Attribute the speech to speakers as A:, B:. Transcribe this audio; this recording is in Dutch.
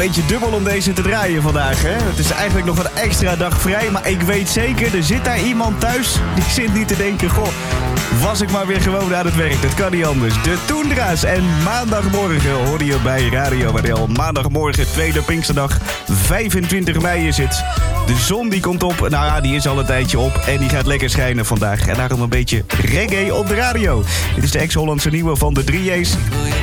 A: beetje dubbel om deze te draaien vandaag, hè? Het is eigenlijk nog een extra dag vrij, maar ik weet zeker, er zit daar iemand thuis die zit niet te denken, goh, was ik maar weer gewoon aan het werk. Dat kan niet anders. De Toendra's en maandagmorgen hoor je bij Radio WDL. Maandagmorgen, tweede Pinksterdag, 25 mei is het. De zon die komt op, nou ja, die is al een tijdje op en die gaat lekker schijnen vandaag. En daarom een beetje reggae op de radio. Dit is de ex-Hollandse nieuwe van de 3J's.